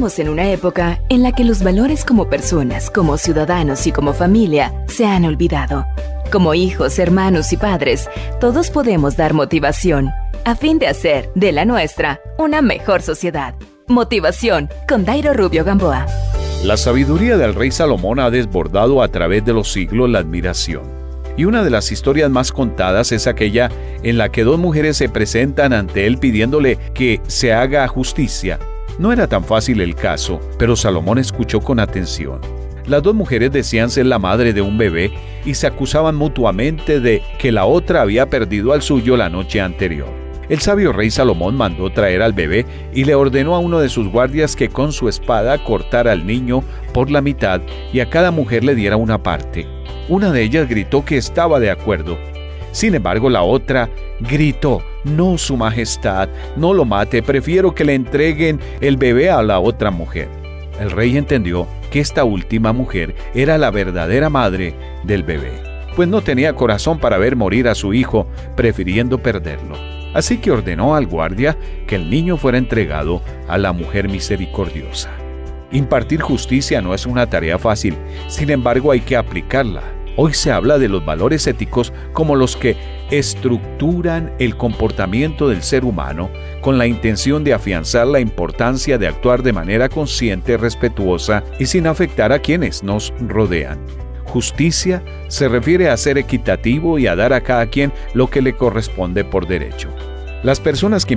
Estamos en una época en la que los valores como personas, como ciudadanos y como familia se han olvidado. Como hijos, hermanos y padres, todos podemos dar motivación a fin de hacer de la nuestra una mejor sociedad. Motivación con Dairo Rubio Gamboa. La sabiduría del rey Salomón ha desbordado a través de los siglos la admiración. Y una de las historias más contadas es aquella en la que dos mujeres se presentan ante él pidiéndole que se haga justicia. No era tan fácil el caso, pero Salomón escuchó con atención. Las dos mujeres decían ser la madre de un bebé y se acusaban mutuamente de que la otra había perdido al suyo la noche anterior. El sabio rey Salomón mandó traer al bebé y le ordenó a uno de sus guardias que con su espada cortara al niño por la mitad y a cada mujer le diera una parte. Una de ellas gritó que estaba de acuerdo. Sin embargo, la otra gritó: «No, su majestad, no lo mate, prefiero que le entreguen el bebé a la otra mujer». El rey entendió que esta última mujer era la verdadera madre del bebé, pues no tenía corazón para ver morir a su hijo, prefiriendo perderlo. Así que ordenó al guardia que el niño fuera entregado a la mujer misericordiosa. Impartir justicia no es una tarea fácil, sin embargo hay que aplicarla. Hoy se habla de los valores éticos como los que estructuran el comportamiento del ser humano con la intención de afianzar la importancia de actuar de manera consciente, respetuosa y sin afectar a quienes nos rodean. Justicia se refiere a ser equitativo y a dar a cada quien lo que le corresponde por derecho. Las personas que